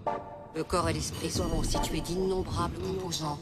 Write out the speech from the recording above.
Le corps et l'esprit sont constitués d'innombrables composants.